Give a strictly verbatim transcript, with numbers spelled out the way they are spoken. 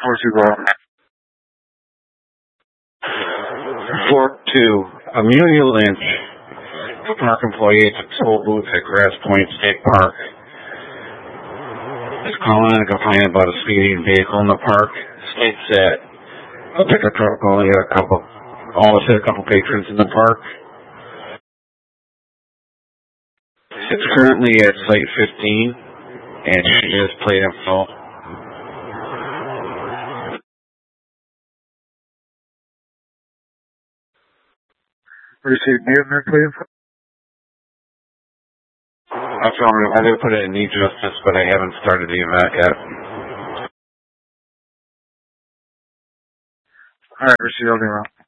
Four two go. Floor two. Amelia Lynch, park employee at the toll booth at Grass Point State Park, is calling and complaining about a speeding vehicle in the park. States that a pickup truck only had a couple, almost hit a couple patrons in the park. It's currently at site fifteen, and she is plate info. Received. Do you have that plate info? I'm sorry, I did put it in need justice, but I haven't started the event yet. Alright, received. I'll be around.